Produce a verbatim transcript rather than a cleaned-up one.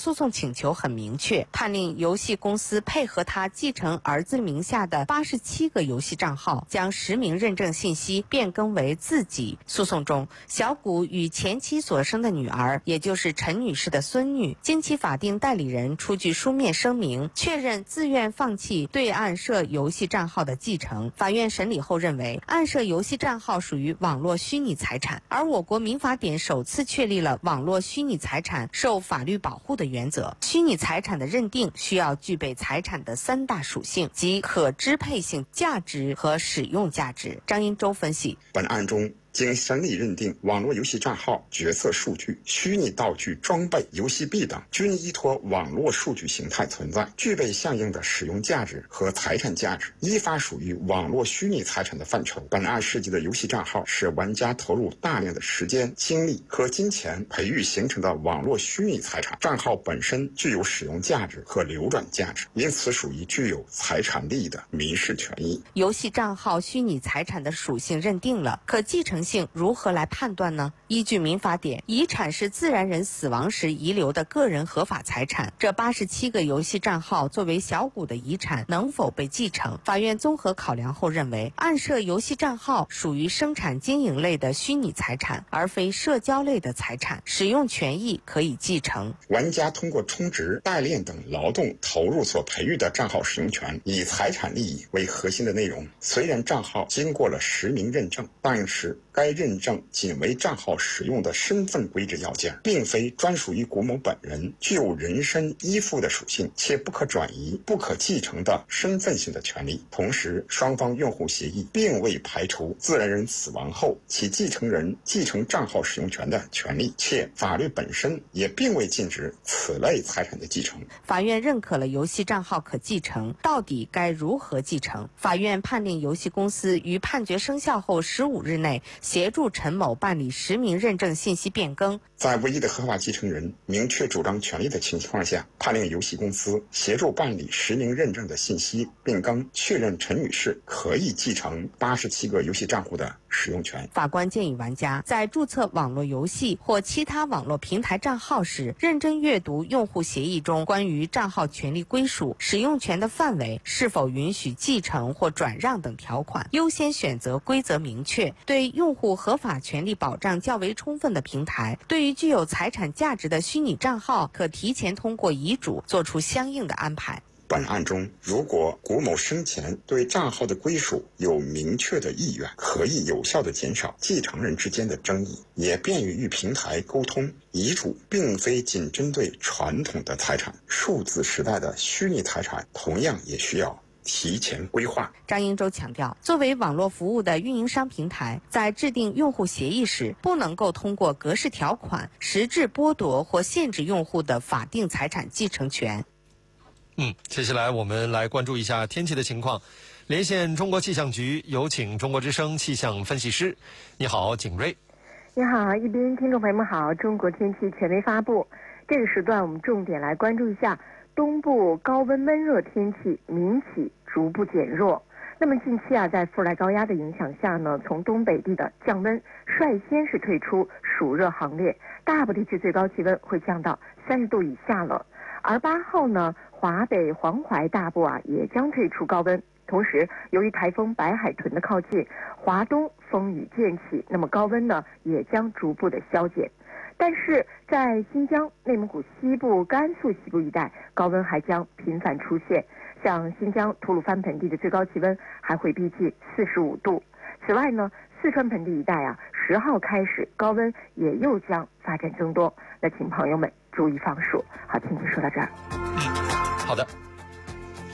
诉讼请求很明确，判令游戏公司配合他继承儿子名下的八十七个游戏账号，将实名认证信息变更为自己。诉讼中，小谷与前妻所生的女儿，也就是陈女士的孙女，经其法定代理人出具书面声明，确认自愿放弃对岸设游戏账号的继承。法院审理后认为，暗设游戏账号属于网络虚拟财产，而我国民法典首次确立了网络虚拟财产受法律保护的原则。虚拟财产的认定需要具备财产的三大属性，即可支配性、价值和使用价值。张英洲分析， 本案中经审理认定，网络游戏账号、角色数据、虚拟道具、装备、游戏币等均依托网络数据形态存在，具备相应的使用价值和财产价值，依法属于网络虚拟财产的范畴。本案涉及的游戏账号是玩家投入大量的时间、精力和金钱培育形成的网络虚拟财产，账号本身具有使用价值和流转价值，因此属于具有财产利益的民事权益。 游戏账号虚拟财产的属性认定了，可继承性如何来判断呢？依据民法典，遗产是自然人死亡时遗留的个人合法财产。这八十七个游戏账号作为小谷的遗产，能否被继承？法院综合考量后认为，暗设游戏账号属于生产经营类的虚拟财产，而非社交类的财产，使用权益可以继承。 玩家通过充值、代练等劳动投入所培育的账号使用权，以财产利益为核心的内容。虽然账号经过了实名认证，但是该认证仅为账号使用的身份规制要件，并非专属于谷某本人，具有人身依附的属性，且不可转移、不可继承的身份性的权利。同时，双方用户协议并未排除自然人死亡后其继承人继承账号使用权的权利，且法律本身也并未禁止此类财产的继承。 法院认可了游戏账号可继承，到底该如何继承？法院判令游戏公司于判决生效后十五日内协助陈某办理实名认证信息变更。 在唯一的合法继承人明确主张权利的情况下，判令游戏公司协助办理实名认证的信息变更，确认陈女士可以继承八十七个游戏账户的使用权。 法官建议玩家在注册网络游戏或其他网络平台账号时，认真阅读用户协议中关于账号权利归属、使用权的范围、是否允许继承或转让等条款，优先选择规则明确、对用户合法权利保障较为充分的平台。对于具有财产价值的虚拟账号，可提前通过遗嘱做出相应的安排。 本案中，如果谷某生前对账号的归属有明确的意愿，可以有效地减少继承人之间的争议，也便于与平台沟通。遗嘱并非仅针对传统的财产，数字时代的虚拟财产同样也需要提前规划。 张英洲强调，作为网络服务的运营商平台，在制定用户协议时，不能够通过格式条款实质剥夺或限制用户的法定财产继承权。 嗯，接下来我们来关注一下天气的情况。连线中国气象局，有请中国之声气象分析师。你好，景睿。 你好，一边听众朋友们好，中国天气权威发布。这个时段我们重点来关注一下东部高温闷热天气明起逐步减弱。那么近期啊，在副热高压的影响下呢，从东北地的降温率先是退出暑热行列，大部地区最高气温会降到三十度以下了。而八号呢，华北、黄淮大部啊也将退出高温。同时，由于台风白海豚的靠近，华东风雨渐起，那么高温呢也将逐步的消减。但是在新疆、内蒙古西部、甘肃西部一带，高温还将频繁出现。像新疆吐鲁番盆地的最高气温还会逼近四十五度。此外呢，四川盆地一带啊，十号开始高温也又将发展增多。那请朋友们注意防暑。好，今天说到这儿。 好的。